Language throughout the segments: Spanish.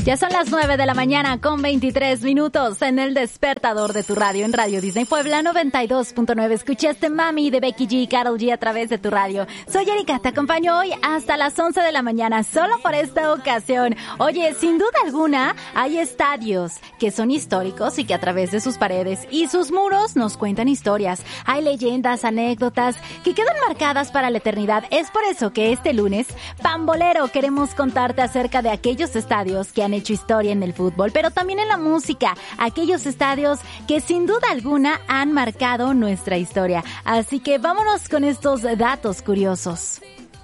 Ya son las 9 de la mañana con 23 minutos en el despertador de tu radio en Radio Disney Puebla 92.9. Escuchaste Mami de Becky G y Karol G a través de tu radio. Soy Erika, te acompaño hoy hasta las 11 de la mañana solo por esta ocasión. Oye, sin duda alguna hay estadios que son históricos y que a través de sus paredes y sus muros nos cuentan historias. Hay leyendas, anécdotas que quedan marcadas para la eternidad. Es por eso que este lunes, Pambolero, queremos contarte acerca de aquellos estadios que han hecho historia en el fútbol, pero también en la música, aquellos estadios que sin duda alguna han marcado nuestra historia. Así que vámonos con estos datos curiosos.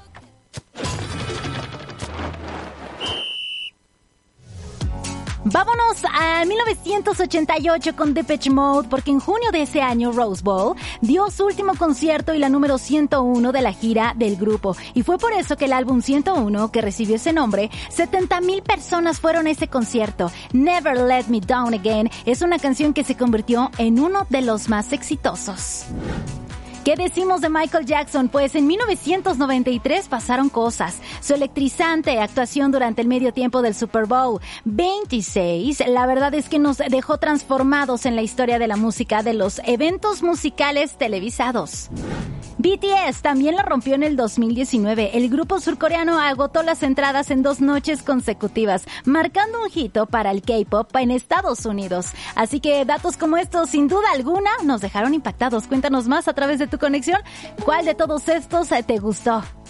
Vámonos a 1988 con Depeche Mode, porque en junio de ese año Rose Bowl dio su último concierto y la número 101 de la gira del grupo. Y fue por eso que el álbum 101, que recibió ese nombre, 70,000 personas fueron a ese concierto. Never Let Me Down Again es una canción que se convirtió en uno de los más exitosos. ¿Qué decimos de Michael Jackson? Pues en 1993 pasaron cosas. Su electrizante actuación durante el medio tiempo del Super Bowl 26, la verdad es que nos dejó transformados en la historia de la música de los eventos musicales televisados. BTS también la rompió en el 2019. El grupo surcoreano agotó las entradas en 2 noches consecutivas, marcando un hito para el K-pop en Estados Unidos. Así que datos como estos, sin duda alguna, nos dejaron impactados. Cuéntanos más a través de tu conexión. ¿Cuál de todos estos te gustó?